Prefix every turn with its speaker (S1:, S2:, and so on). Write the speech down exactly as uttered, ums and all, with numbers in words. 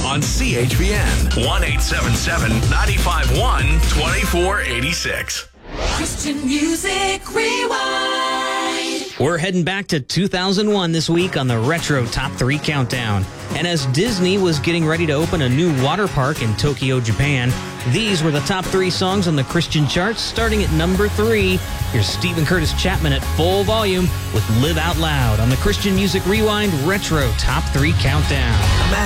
S1: on C H P N. one eight seven seven, nine five one, two four eight six.
S2: Christian Music Rewind.
S3: We're heading back to two thousand one this week on the Retro Top three Countdown. And as Disney was getting ready to open a new water park in Tokyo, Japan, these were the top three songs on the Christian charts, starting at number three. Here's Stephen Curtis Chapman at full volume with Live Out Loud on the Christian Music Rewind Retro Top three Countdown.